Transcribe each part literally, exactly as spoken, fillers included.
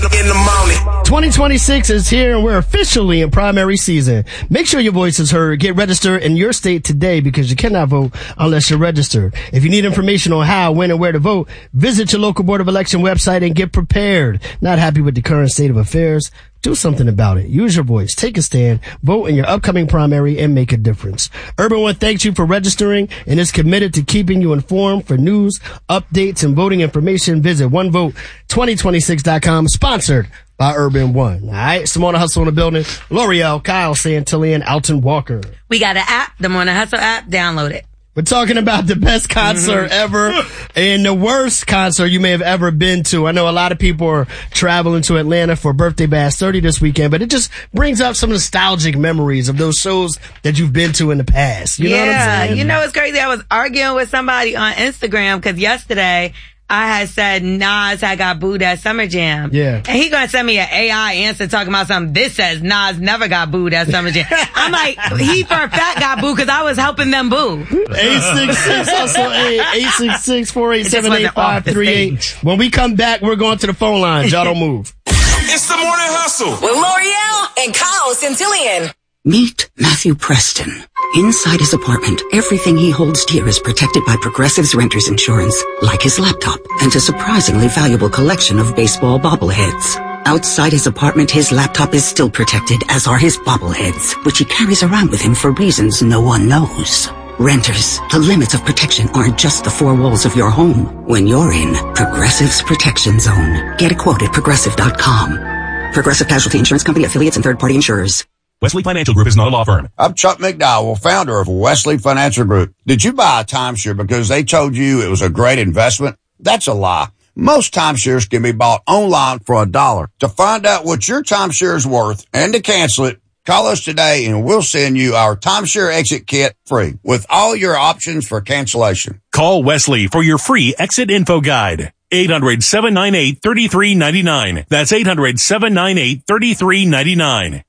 in the morning. twenty twenty-six is here and we're officially in primary season. Make sure your voice is heard. Get registered in your state today because you cannot vote unless you're registered. If you need information on how, when, and where to vote, visit your local Board of Election website and get prepared. Not happy with the current state of affairs? Do something about it. Use your voice. Take a stand. Vote in your upcoming primary and make a difference. Urban One thanks you for registering and is committed to keeping you informed. For news, updates, and voting information, visit one vote twenty twenty-six dot com. Sponsored by Urban One. All right. Simona Hustle in the building. L'Oreal, Kyle Santillan, Alton Walker. We got an app, the Morning Hustle app. Download it. We're talking about the best concert Mm-hmm. ever and the worst concert you may have ever been to. I know a lot of people are traveling to Atlanta for Birthday Bash thirty this weekend, but it just brings up some nostalgic memories of those shows that you've been to in the past. You yeah, know what I'm saying? You know what's crazy? I was arguing with somebody on Instagram because yesterday I had said Nas had got booed at Summer Jam. Yeah. And he gonna send me an A I answer talking about something. This says Nas never got booed at Summer Jam. I'm like, he for a fact got booed because I was helping them boo. eight six six also eight six six, four eight seven, eight five three eight. When we come back, we're going to the phone lines. Y'all don't move. It's the Morning Hustle with L'Oreal and Kyle Santillan. Meet Matthew Preston. Inside his apartment, everything he holds dear is protected by Progressive's Renter's Insurance, like his laptop and a surprisingly valuable collection of baseball bobbleheads. Outside his apartment, his laptop is still protected, as are his bobbleheads, which he carries around with him for reasons no one knows. Renters, the limits of protection aren't just the four walls of your home. When you're in Progressive's Protection Zone, get a quote at progressive dot com. Progressive Casualty Insurance Company, affiliates, and third-party insurers. Wesley Financial Group is not a law firm. I'm Chuck McDowell, founder of Wesley Financial Group. Did you buy a timeshare because they told you it was a great investment? That's a lie. Most timeshares can be bought online for a dollar. To find out what your timeshare is worth and to cancel it, call us today and we'll send you our timeshare exit kit free with all your options for cancellation. Call Wesley for your free exit info guide. eight hundred, seven nine eight, three three nine nine. That's eight hundred, seven nine eight, three three nine nine.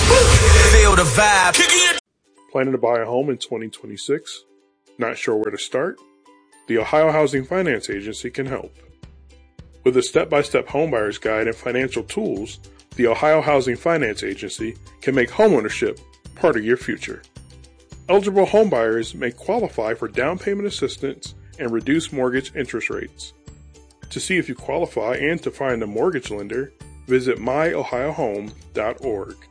Feel the vibe. Planning to buy a home in twenty twenty-six? Not sure where to start? The Ohio Housing Finance Agency can help. With a step-by-step homebuyer's guide and financial tools, the Ohio Housing Finance Agency can make homeownership part of your future. Eligible homebuyers may qualify for down payment assistance and reduced mortgage interest rates. To see if you qualify and to find a mortgage lender, visit my ohio home dot org.